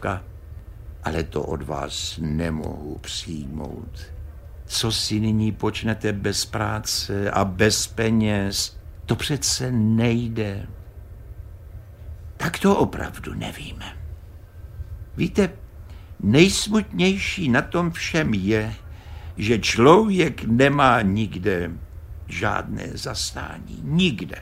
Borůvka. Ale to od vás nemohu přijmout. Co si nyní počnete bez práce a bez peněz? To přece nejde. Tak to opravdu nevíme. Víte, nejsmutnější na tom všem je, že člověk nemá nikde žádné zastání. Nikde.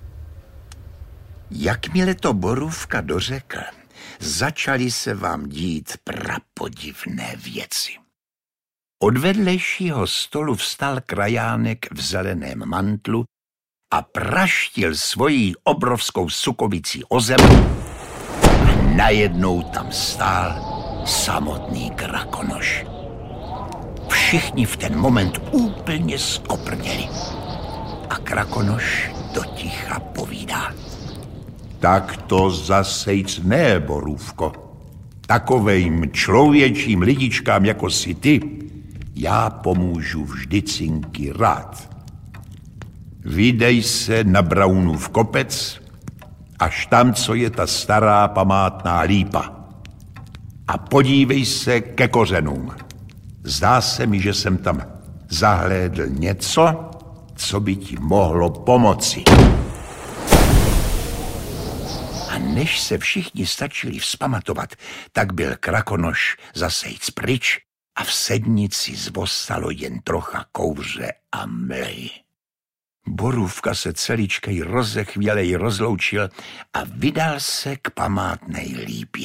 Jakmile to Borůvka dořekl, začaly se vám dít prapodivné věci. Od vedlejšího stolu vstal krajánek v zeleném mantlu a praštil svojí obrovskou sukovicí o zem a najednou tam stál samotný Krakonoš. Všichni v ten moment úplně skoprněli a Krakonoš do ticha povídá. Tak to zasejc ne, Borůvko. Takovejm člověčím lidičkám jako si ty, já pomůžu vždycinky rád. Vydej se na Braunův kopec, až tam, co je ta stará památná lípa. A podívej se ke kořenům. Zdá se mi, že jsem tam zahlédl něco, co by ti mohlo pomoci. A než se všichni stačili vzpamatovat, tak byl Krakonoš zasejc pryč a v sednici zvostalo jen trocha kouře a mlhy. Borůvka se celičkej rozechvělej rozloučil a vydal se k památné lípě.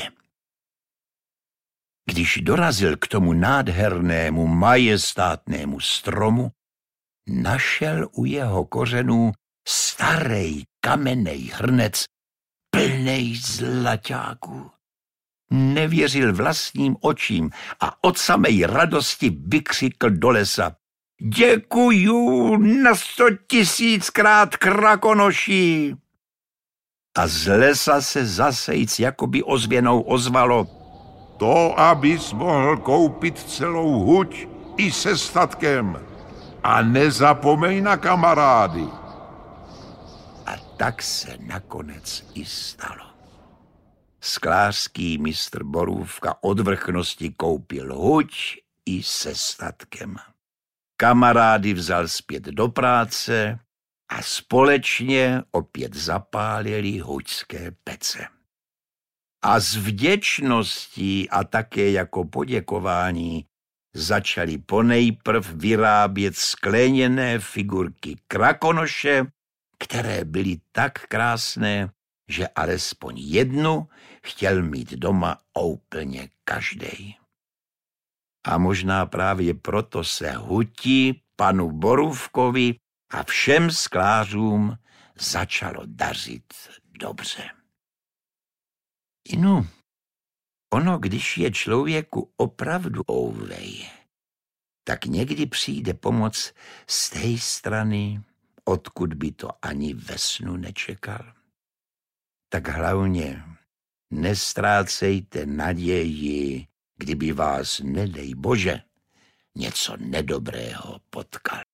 Když dorazil k tomu nádhernému, majestátnému stromu, našel u jeho kořenů starej kamennej hrnec plnej zlaťáků. Nevěřil vlastním očím a od samej radosti vykřikl do lesa. Děkuju na 100 000krát, Krakonoši! A z lesa se zasejc jakoby ozvěnou ozvalo. To, abys mohl koupit celou huť i se statkem. A nezapomeň na kamarády. A tak se nakonec i stalo. Sklářský mistr Borůvka od vrchnosti koupil huť i se statkem. Kamarády vzal zpět do práce a společně opět zapálili huťské pece. A s vděčností a také jako poděkování začali ponejprv vyrábět skleněné figurky Krakonoše, které byly tak krásné, že alespoň jednu chtěl mít doma úplně každej. A možná právě proto se huti, panu Borůvkovi a všem sklářům začalo dařit dobře. No, ono, když je člověku opravdu ouvej, tak někdy přijde pomoc z té strany, odkud by to ani ve snu nečekal. Tak hlavně nestrácejte naději, kdyby vás, nedej Bože, něco nedobrého potkal.